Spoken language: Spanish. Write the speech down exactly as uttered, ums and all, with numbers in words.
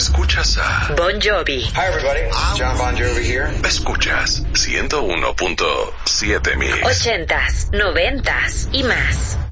Escuchas a Bon Jovi. Hi everybody, John Bon Jovi here. Escuchas ciento uno punto siete Mix. Ochentas, noventas y más.